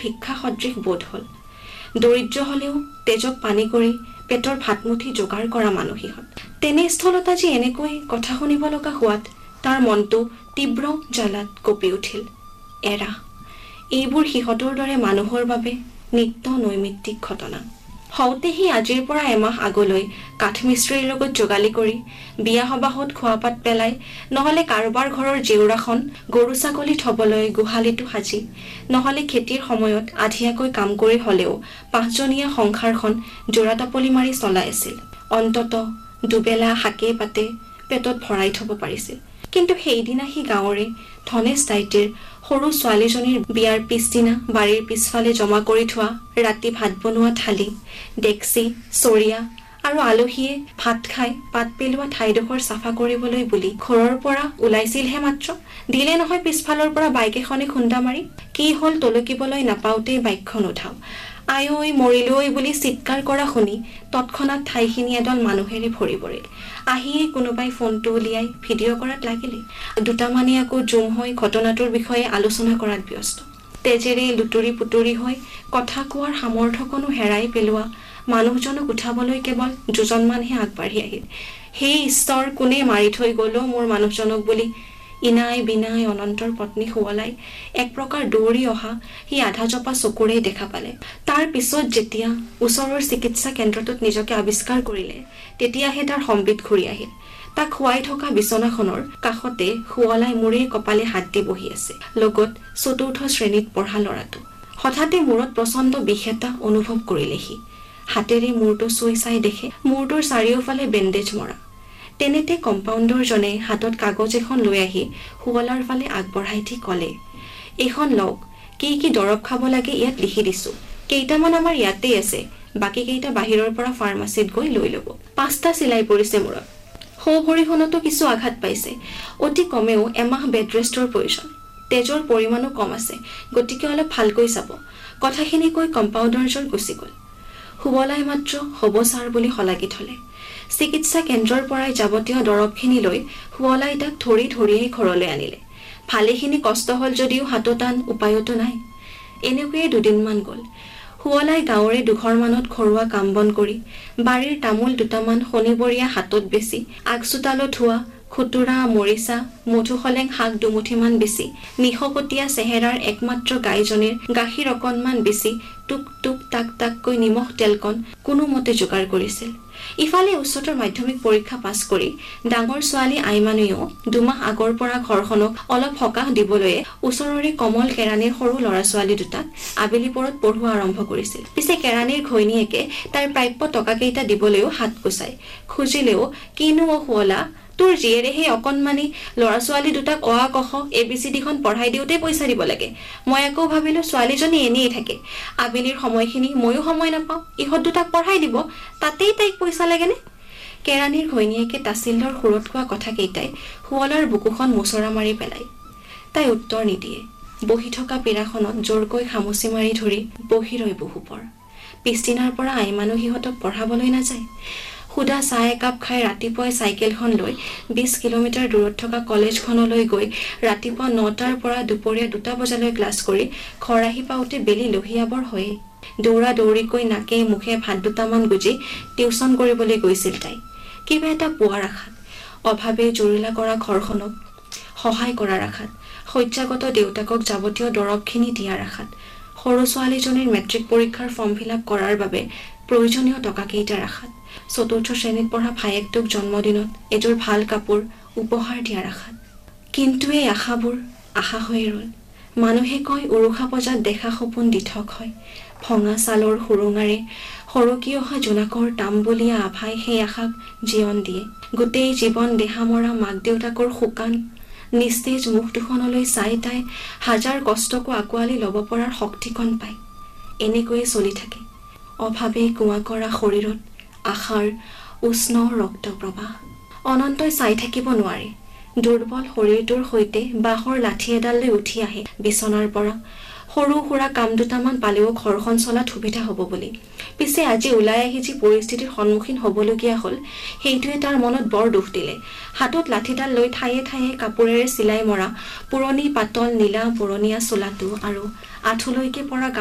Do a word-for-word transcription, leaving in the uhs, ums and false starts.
ভিক্ষা সদৃশ বোধ হ'ল। দৰিদ্ৰ হলেও তেজক পানী কৰি পেটৰ ভাতমুঠি যোগাৰ কৰা মানুহ সিহঁত। তেনে স্থলত আজি এনেকৈ কথা শুনিব লগা হোৱাত তাৰ মনটো তীব্ৰ জ্বালাত কঁপি উঠিল। এৰা, এইবোৰ সিহঁতৰ দৰে মানুহৰ বাবে নিত্য নৈমিত্তিক ঘটনা। হওঁতে সি আজিৰ পৰা এমাহ আগলৈ কাঠমিস্ত্ৰীৰ লগত যোগালি কৰি বিয়া সবাহত খোৱাপাত পেলাই, নহলে কাৰোবাৰ ঘৰৰ জেউৰাখন গৰু ছাগলী থবলৈ গোহালিটো সাজি, নহলে খেতিৰ সময়ত আধিয়াকৈ কাম কৰি হলেও পাঁচজনীয়া সংসাৰখন জোৰা টাপলি মাৰি চলাই আছিল। অন্তত দুবেলা শাকে পাতে পেটত ভৰাই থব পাৰিছিল। কিন্তু সেইদিনা সি গাঁৱৰে ধনেশ দাইটিৰ সৰু ছোৱালীজনীৰ বিয়াৰ পিছদিনা বাৰীৰ পিছফালে জমা কৰি থোৱা ৰাতি ভাত বনোৱা থালি, ডেক্সি, চৰিয়া আৰু আলহীয়ে ভাত খাই পাত পেলোৱা ঠাইডোখৰ চাফা কৰিবলৈ বুলি ঘৰৰ পৰা ওলাইছিলহে মাত্ৰ, দিলে নহয় পিছফালৰ পৰা বাইক এখনে খুন্দা মাৰি। কি হল তলকিবলৈ নাপাওঁতেই বাইকখন উঠাও, আই ঐ মৰিলৈ বুলি চিৎকাৰ কৰা শুনি তৎক্ষণাত ঠাইখিনি এদল মানুহেৰে ভৰি পৰিল। আহিয়েই কোনোবাই ফোনটো উলিয়াই ভিডিঅ' কৰাত লাগিলে। দুটামানে আকৌ জুম হৈ ঘটনাটোৰ বিষয়ে আলোচনা কৰাত ব্যস্ত। তেজেৰে লুতুৰি পুতুৰি হৈ কথা কোৱাৰ সামৰ্থ্যকণো হেৰাই পেলোৱা মানুহজনক উঠাবলৈ কেৱল দুজনমানহে আগবাঢ়ি আহিল। সেই ঈশ্বৰ, কোনে মাৰি থৈ গ'ল মোৰ মানুহজনক বুলি ইনাই বিনাই অনন্তৰ পত্নী সুৱলাই এক প্ৰকাৰ দৌৰি অহা সি আধা জপা চকুৰেই দেখা পালে। তাৰ পিছত যেতিয়া ওচৰৰ চিকিৎসা কেন্দ্ৰটোত নিজকে আৱিষ্কাৰ কৰিলে, তেতিয়াহে তাৰ সম্বিত ঘূৰি আহিল। তাক শুৱাই থকা বিচনাখনৰ কাষতে সুৱলাই মূৰে কপালে হাত দি বহি আছে, লগত চতুৰ্থ শ্ৰেণীত পঢ়া ল'ৰাটো। হঠাতে মূৰত প্ৰচণ্ড বিষ এটা অনুভৱ কৰিলে সি। হাতেৰে মূৰটো চুই চাই দেখে মূৰটোৰ চাৰিওফালে বেণ্ডেজ মৰা। তেনেতে কম্পাউণ্ডাৰজনে হাতত কাগজ এখন লৈ আহি সুৱলাৰ ফালে আগবঢ়াই দি ক'লে, এইখন লওক, কি কি দৰৱ খাব লাগে ইয়াত লিখি দিছো। কেইটামান আমাৰ ইয়াতেই আছে, বাকী কেইটা বাহিৰৰ পৰা ফাৰ্মাচীত গৈ লৈ ল'ব। পাঁচটা চিলাই পৰিছে মূৰত। সৌ ভৰিখনতো কিছু আঘাত পাইছে। অতি কমেও এমাহ বেড ৰেষ্টৰ প্ৰয়োজন। তেজৰ পৰিমাণো কম আছে, গতিকে অলপ ভালকৈ চাব। কথাখিনি কৈ কম্পাউণ্ডাৰজন গুচি গ'ল। সুৱলাই মাত্ৰ হ'ব ছাৰ বুলি শলাগি থলে। চিকিৎসা কেন্দ্ৰৰ পৰাই যাৱতীয় দৰৱখিনি লৈ সুৱলাই তাক ধৰি ধৰিয়েই ঘৰলৈ আনিলে। ভালেখিনি কষ্ট হ'ল যদিও হাতত আন উপায়তো নাই। এনেকৈয়ে দুদিনমান গ'ল। সুৱলাই গাঁৱৰে দুঘৰমানত ঘৰুৱা কাম বন কৰি বাৰীৰ তামোল দুটামান শনিবৰীয়া হাতত বেচি, আগচোতালত হোৱা খুতুৰা, মৰিচা, মধুসলেং শাক দুমুঠিমান বেচি, নিশকটীয়া চেহেৰাৰ একমাত্ৰ গাইজনীৰ গাখীৰ অকণমান বেচি টুক টুক টাক টাককৈ নিমখ তেলকণ কোনোমতে যোগাৰ কৰিছিল। ইফালে উচ্চতৰ মাধ্যমিক পৰীক্ষা পাছ কৰি ডাঙৰ ছোৱালী আইমানুৱেও দুমাহ আগৰ পৰা ঘৰখনক অলপ সকাহ দিবলৈ ওচৰৰে কমল কেৰাণীৰ সৰু ল'ৰা ছোৱালী দুটাক আবেলি পৰত পঢ়োৱা আৰম্ভ কৰিছিল। পিছে কেৰাণীৰ ঘৈণীয়েকে তাইৰ প্ৰাপ্য টকাকেইটা দিবলৈও হাত কোচাই। খুজিলেও কিনো অ সুৱলা, তোৰ জীয়েৰে সেই অকণমানি ল'ৰা ছোৱালী দুটাক অ আ ক খ এ বি চি ডিখন পঢ়াই দিওঁতে পইচা দিব লাগে। মই আকৌ ভাবিলো ছোৱালীজনী এনেই থাকে, আবেলিৰ সময়খিনি ময়ো সময় নাপাওঁ, ইহঁত দুটাক পঢ়াই দিব, তাতেই তাইক পইচা লাগেনে? কেৰাণীৰ ঘৈণীয়েকে তাচিল্লৰ সুৰত কোৱা কথাকেইটাই সুৱলাৰ বুকুখন মোচৰা মাৰি পেলাই। তাই উত্তৰ নিদিয়ে। বহি থকা পীৰাখনত জোৰকৈ খামুচি মাৰি ধৰি বহি ৰয় বহুপৰ। পিছদিনাৰ পৰা আইমানু সিহঁতক পঢ়াবলৈ নাযায়। সুদা চাহ একাপ খাই ৰাতিপুৱাই চাইকেলখন লৈ বিশ কিলোমিটাৰ দূৰত থকা কলেজখনলৈ গৈ ৰাতিপুৱা নটাৰ পৰা দুপৰীয়া দুটা বজালৈ ক্লাছ কৰি ঘৰ আহি পাওঁতে বেলি লহিয়াবৰ হয়েই। দৌৰা দৌৰিকৈ নাকে মুখে ভাত দুটামান গুজি টিউচন কৰিবলৈ গৈছিল তাই। কিবা এটা পোৱাৰ আশাত, অভাৱে জুৰুলা কৰা ঘৰখনক সহায় কৰাৰ আশাত, শয্যাগত দেউতাকক যাৱতীয় দৰৱখিনি দিয়াৰ আশাত, সৰু ছোৱালীজনীৰ মেট্ৰিক পৰীক্ষাৰ ফৰ্ম ফিল আপ কৰাৰ বাবে প্ৰয়োজনীয় টকাকেইটাৰ আশাত, চতুৰ্থ শ্ৰেণীত পঢ়া ভায়েকটোক জন্মদিনত এযোৰ ভাল কাপোৰ উপহাৰ দিয়াৰ আশাত। কিন্তু এই আশাবোৰ আশা হৈয়ে ৰল। মানুহে কয় উৰুষা পজাত দেখা সপোন দিঠক হয়। ভঙা ছালৰ সুৰুঙাৰে সৰকি অহা জোনাকৰ তাম্বুলীয়া আভাই সেই আশাক জীৱন দিয়ে। গোটেই জীৱন দেহা মৰা মাক দেউতাকৰ শুকান নিস্তেজ মুখ দুখনলৈ চাই তাই হাজাৰ কষ্টকো আঁকোৱালি ল'ব পৰাৰ শক্তিকণ পায়। এনেকৈয়ে চলি থাকে অভাৱে কুঁৱা কৰা শৰীৰত আশাৰ উষ্ণ ৰক্ত প্ৰবাহ। অনন্তই চাই থাকিব নোৱাৰে। দুৰ্বল শৰীৰটোৰ সৈতে বাঁহৰ লাঠি এডাল লৈ উঠি আহে বিচনাৰ পৰা। সৰু সুৰা কাম দুটামান পালেও ঘৰখন চলাত সুবিধা হ'ব বুলি। পিছে আজি ওলাই আহি যি পৰিস্থিতিৰ সন্মুখীন হ'বলগীয়া হ'ল, সেইটোৱে তাৰ মনত বৰ দুখ দিলে। হাতত লাঠিডাল লৈ ঠায়ে ঠায়ে কাপোৰেৰে চিলাই মৰা পুৰণি পাতল নীলা পুৰণীয়া চোলাটো আৰু আঁঠুলৈকে পৰা